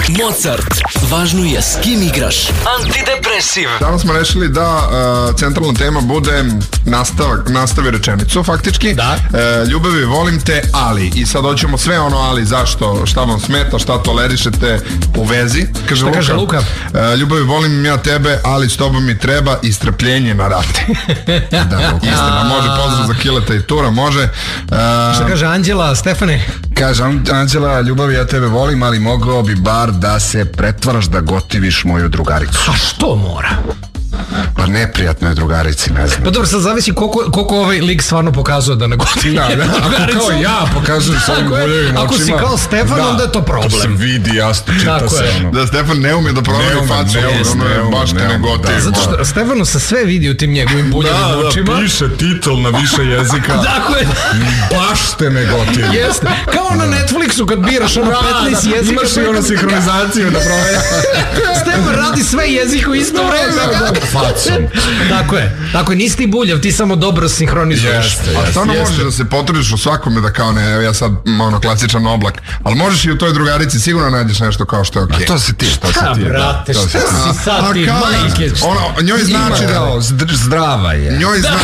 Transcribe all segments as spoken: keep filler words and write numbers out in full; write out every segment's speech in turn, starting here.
Mozart. Važno je s kim igraš. Antidepresiv. Danas smo rešili da uh, centralna tema bude nastavak, nastavi rečenicu faktički. Da. Uh, ljubavi, volim te, ali. I sad hoćemo sve ono ali, zašto, šta vam smeta, šta tolerišete u vezi. Kaže šta Luka. kaže Luka? Uh, ljubavi, volim ja tebe, ali s tobom mi treba i strpljenje na rate. Da, Luka. Istina, može pozdrav za Kileta i Tura, može. Uh, Šta kaže Anđela, Stefane? Kaže Anđela, ljubavi, ja tebe volim, ali mogao bi bar da se pretvaraš da gotiviš moju drugaricu. A što mora? Pa neprijatno je drugarici, ne znam. Pa dobro, sad zavisi koliko, koliko ovaj lik stvarno pokazuje da ne gotivi. Da, da, ako kao ja pokazujem s ovim guljevim očima. Ako si kao Stefan, da, onda je to problem. To se vidi, jasno, čita tako se je. ono. Da Stefan ne umije da promeni facu, ono je baš te ne gotivi. Zato što Stefanu se sve vidi u tim njegovim buljevim da, očima. Da, piše titl na više jezika. Tako je. Baš te ne gotivi. Jeste. Kao na Netflixu kad biraš ono petnaest jezika. Imaš i ono sinhronizaciju da proveri. Stefan radi sve jezike u isto vreme. Facom. Tako je, tako je, nisi ti buljav, ti samo dobro sinhronizuješ. Jeste, A stvarno jeste. možeš da se potrudiš u svakome da kao ne, evo ja sad ono klasičan oblak, ali možeš i u toj drugarici sigurno nađeš nešto kao što je okej. A to si ti, to si Ha, ti. brate, to šta si ti. si sad ti, kao, majke? ono, njoj znači Ima da kao, zdr- zdrava je. njoj zna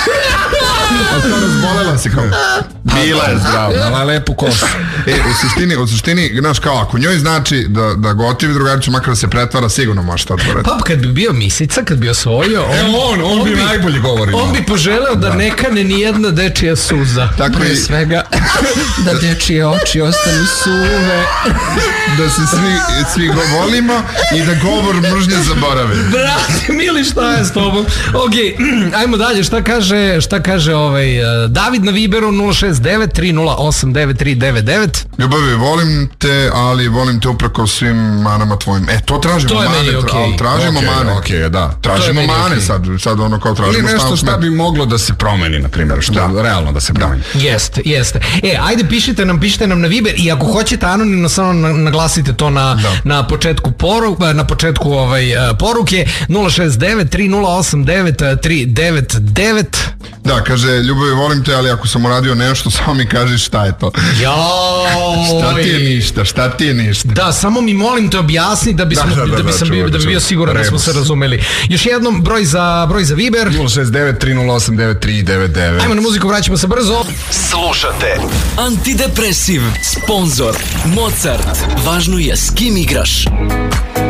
a to razbolela si kao bila je zdrava. Dala je lepu košu. E, u suštini, u suštini, znaš kao, ako njoj znači da, da gotivi drugaricu, makar da se pretvara, sigurno može to otvoriti. Pa kad bi bio misica, kad bi osvojio, on, Evo on, on, on bi najbolje govori. on bi poželeo da, da ne kane ni jedna dečija suza. Tako Pre i svega, da dečije oči ostanu suve. da se svi, svi go volimo i da govor mržnje zaborave. Brate, mili, šta je s tobom? Ok, ajmo dalje, šta kaže, šta kaže ovaj, uh, David na Viberu nula šest devet tri nula osam devet tri devet devet. Ljubavi, volim te, ali volim te upreko svim manama tvojim. E, to tražimo To je mane, meni okej. ali tražimo Okej, mane. okej, da. Tražimo meni mane okej. sad, sad ono kao Ili tražimo nešto stalno šta smet. bi moglo da se promeni, na primjer, što Da. realno da se promeni. Jeste, jeste. E, ajde pišite nam, pišite nam na Viber i ako hoćete anonimno samo na- naglasite to na, Da. na početku poruke, na početku ovaj, uh, poruke nula šest devet tri nula osam devet tri devet devet. Da, kaže, ljubavi, volim te, ali ako sam uradio nešto, samo mi kaži šta je to. Joj. Šta ti je ništa, šta ti je ništa. Da, samo mi molim te objasni da bi, Da, smo, da, da, da bi, da, sam bio, čuvaj, da bi bio čuvaj. siguran da smo Rebus. se razumeli. Još jednom broj za, broj za Viber. nula šest devet tri nula osam devet tri devet devet. Ajmo na muziku, vraćamo se brzo. Slušate Antidepresiv. Sponzor Mozart. Važno je s kim igraš.